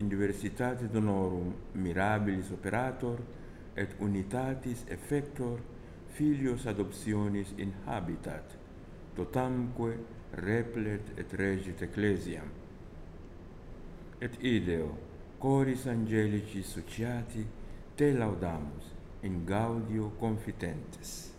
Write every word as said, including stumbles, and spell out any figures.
in diversitate honorum mirabilis operator, et unitatis effector filios adoptionis in habitat, totamque replet et regit ecclesiam. Et ideo, coris angelici sociati, te laudamus in gaudio confitentes.